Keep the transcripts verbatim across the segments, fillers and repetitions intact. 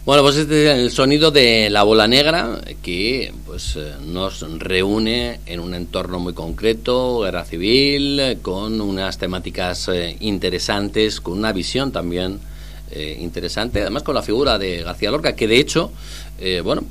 Bueno, pues este es el sonido de La Bola Negra, que pues nos reúne en un entorno muy concreto, guerra civil, con unas temáticas eh, interesantes, con una visión también eh, interesante, además con la figura de García Lorca, que de hecho, eh, bueno,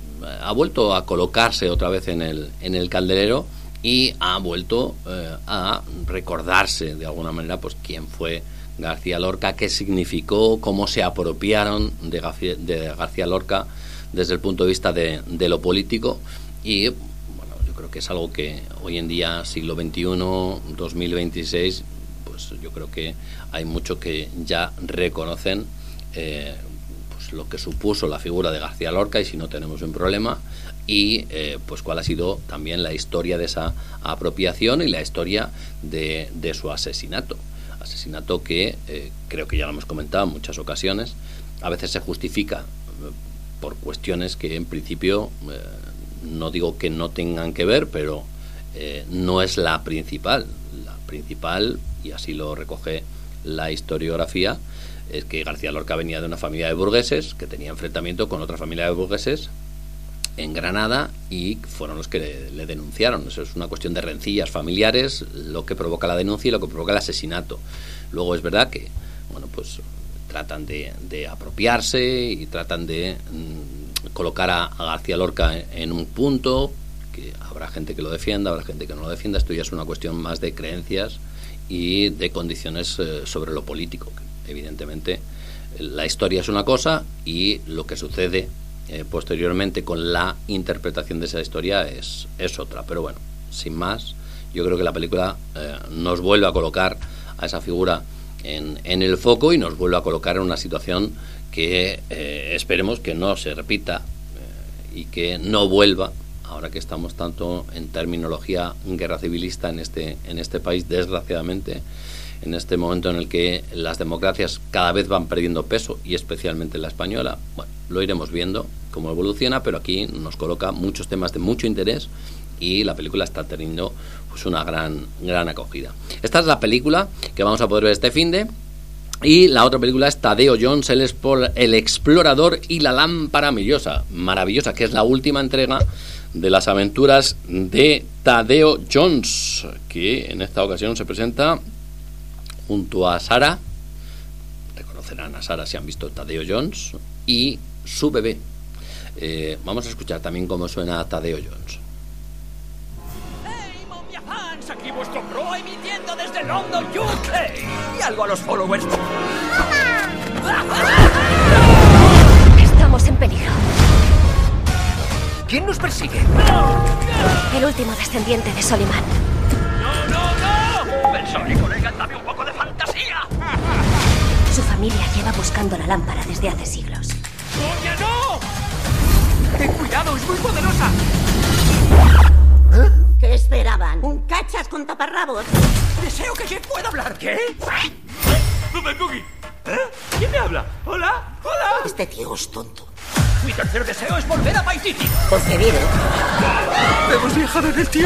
ha vuelto a colocarse otra vez en el, en el candelero y ha vuelto eh, a recordarse de alguna manera pues quién fue García Lorca, qué significó, cómo se apropiaron de García, de García Lorca desde el punto de vista de, de lo político. Y bueno, yo creo que es algo que hoy en día, siglo veintiuno, dos mil veintiséis, pues yo creo que hay mucho que ya reconocen eh, pues lo que supuso la figura de García Lorca, y si no tenemos un problema, y eh, pues cuál ha sido también la historia de esa apropiación y la historia de, de su asesinato. Asesinato que eh, creo que ya lo hemos comentado en muchas ocasiones, a veces se justifica eh, por cuestiones que en principio eh, no digo que no tengan que ver, pero eh, no es la principal. La principal, y así lo recoge la historiografía, es que García Lorca venía de una familia de burgueses que tenía enfrentamiento con otra familia de burgueses en Granada, y fueron los que le, le denunciaron. Eso es una cuestión de rencillas familiares, lo que provoca la denuncia y lo que provoca el asesinato. Luego es verdad que, bueno, pues tratan de, de apropiarse y tratan de mmm, colocar a, a García Lorca en, en un punto, que habrá gente que lo defienda, habrá gente que no lo defienda. Esto ya es una cuestión más de creencias y de condiciones eh, sobre lo político. Evidentemente, la historia es una cosa y lo que sucede Eh, posteriormente con la interpretación de esa historia es, es otra. Pero bueno, sin más, yo creo que la película eh, nos vuelve a colocar a esa figura en, en el foco y nos vuelve a colocar en una situación que eh, esperemos que no se repita eh, y que no vuelva, ahora que estamos tanto en terminología guerra civilista en este, en este país, desgraciadamente, en este momento en el que las democracias cada vez van perdiendo peso, y especialmente la española. Bueno, lo iremos viendo cómo evoluciona, pero aquí nos coloca muchos temas de mucho interés y la película está teniendo pues una gran, gran acogida. Esta es la película que vamos a poder ver este finde, y la otra película es Tadeo Jones, el, expor, el explorador y la lámpara maravillosa, maravillosa, que es la última entrega de las aventuras de Tadeo Jones, que en esta ocasión se presenta junto a Sara, reconocerán a Sara si han visto Tadeo Jones, y su bebé. Eh, vamos a escuchar también cómo suena Tadeo Jones. ¡Hey, momia fans! Aquí vuestro pro emitiendo desde London, U K. Y algo a los followers. Estamos en peligro. ¿Quién nos persigue? El último descendiente de Solimán. ¡No, no, no! Pensaré, colega, dame un poco de fantasía. Su familia lleva buscando la lámpara desde hace siglos. ¡Momia, no! ¡Ten cuidado, es muy poderosa! ¿Eh? ¿Qué esperaban? ¿Un cachas con taparrabos? Deseo que Jeff pueda hablar. ¿Qué? ¿Dónde Cookie? ¿Eh? ¿Quién me habla? ¿Hola? ¿Hola? Este tío es tonto. Mi tercer deseo es volver a Paititi. ¿Por qué vive? Hemos viajado en el tiempo.